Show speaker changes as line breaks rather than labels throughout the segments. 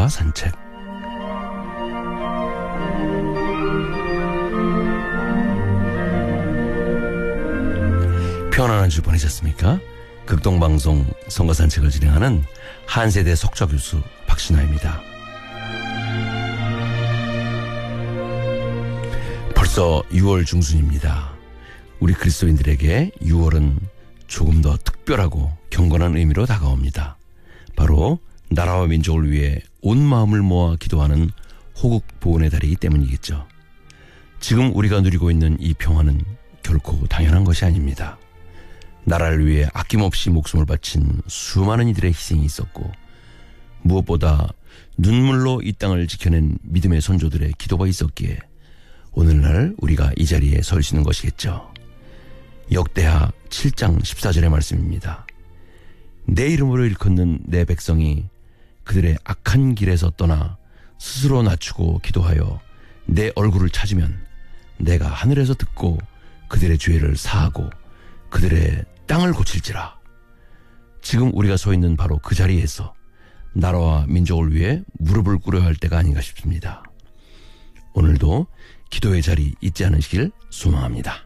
성가 산책. 편안한 한 주 보내셨습니까? 극동방송 성가 산책을 진행하는 한세대 석좌교수 박신화입니다. 벌써 6월 중순입니다. 우리 그리스도인들에게 6월은 조금 더 특별하고 경건한 의미로 다가옵니다. 바로 나라와 민족을 위해 온 마음을 모아 기도하는 호국 보훈의 달이기 때문이겠죠. 지금 우리가 누리고 있는 이 평화는 결코 당연한 것이 아닙니다. 나라를 위해 아낌없이 목숨을 바친 수많은 이들의 희생이 있었고, 무엇보다 눈물로 이 땅을 지켜낸 믿음의 선조들의 기도가 있었기에 오늘날 우리가 이 자리에 설 수 있는 것이겠죠. 역대하 7장 14절의 말씀입니다. 내 이름으로 일컫는 내 백성이 그들의 악한 길에서 떠나 스스로 낮추고 기도하여 내 얼굴을 찾으면 내가 하늘에서 듣고 그들의 죄를 사하고 그들의 땅을 고칠지라. 지금 우리가 서 있는 바로 그 자리에서 나라와 민족을 위해 무릎을 꿇어야 할 때가 아닌가 싶습니다. 오늘도 기도의 자리 잊지 않으시길 소망합니다.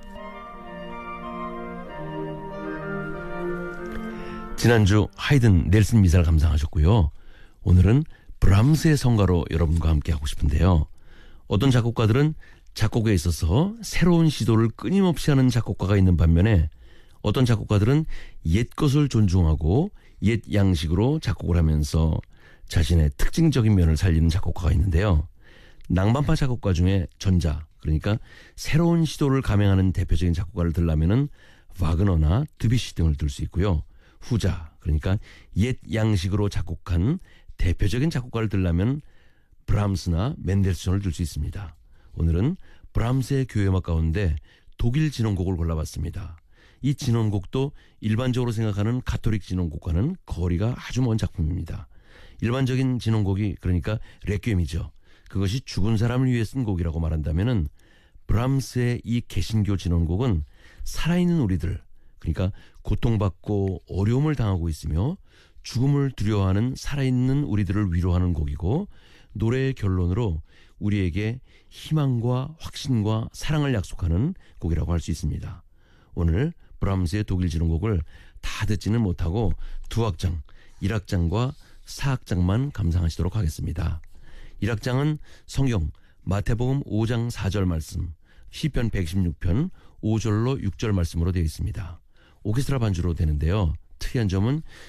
지난주 하이든 넬슨 미사를 감상하셨고요. 오늘은 브람스의 성가로 여러분과 함께 하고 싶은데요. 어떤 작곡가들은 작곡에 있어서 새로운 시도를 끊임없이 하는 작곡가가 있는 반면에 어떤 작곡가들은 옛 것을 존중하고 옛 양식으로 작곡을 하면서 자신의 특징적인 면을 살리는 작곡가가 있는데요. 낭만파 작곡가 중에 전자, 그러니까 새로운 시도를 감행하는 대표적인 작곡가를 들라면은 와그너나 드뷔시 등을 들 수 있고요. 후자, 그러니까 옛 양식으로 작곡한 대표적인 작곡가를 들라면 브람스나 맨델스존을 들 수 있습니다. 오늘은 브람스의 교회음악 가운데 독일 진원곡을 골라봤습니다. 이 진원곡도 일반적으로 생각하는 가톨릭 진원곡과는 거리가 아주 먼 작품입니다. 일반적인 진원곡이 그러니까 레퀴엠이죠. 그것이 죽은 사람을 위해 쓴 곡이라고 말한다면은 브람스의 이 개신교 진원곡은 살아있는 우리들, 그러니까 고통받고 어려움을 당하고 있으며 죽음을 두려워하는 살아있는 우리들을 위로하는 곡이고, 노래의 결론으로 우리에게 희망과 확신과 사랑을 약속하는 곡이라고 할 수 있습니다. 오늘 브람스의 독일 진원곡을 다 듣지는 못하고 2악장, 1악장과 4악장만 감상하시도록 하겠습니다. 1악장은 성경 마태복음 5장 4절 말씀, 시편 116편 5절로 6절 말씀으로 되어 있습니다. 오케스트라 반주로 되는데요. 특이한 점은